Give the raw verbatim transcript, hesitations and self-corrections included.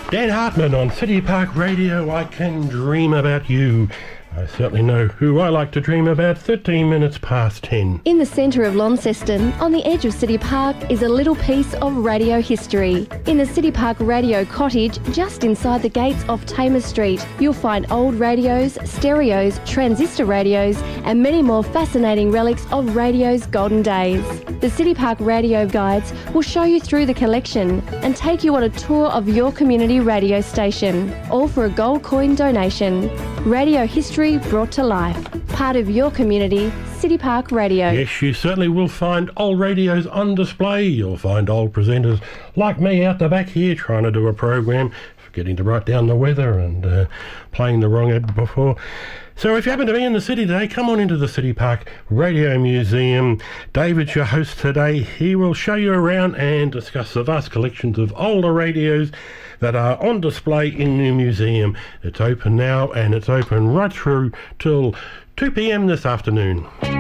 Dan Hartman on City Park Radio. I can dream about you. I certainly know who I like to dream about. thirteen minutes past ten. In the centre of Launceston, on the edge of City Park, is a little piece of radio history. In the City Park Radio Cottage, just inside the gates off Tamer Street, you'll find old radios, stereos, transistor radios, and many more fascinating relics of radio's golden days. The City Park Radio Guides will show you through the collection and take you on a tour of your community radio station, all for a gold coin donation. Radio history brought to life. Part of your community, City Park Radio. Yes, you certainly will find old radios on display. You'll find old presenters like me out the back here trying to do a program, forgetting to write down the weather and uh, playing the wrong ad before. So if you happen to be in the city today, come on into the City Park Radio Museum. David's your host today. He will show you around and discuss the vast collections of older radios that are on display in the museum. It's open now and it's open right through till two p m this afternoon.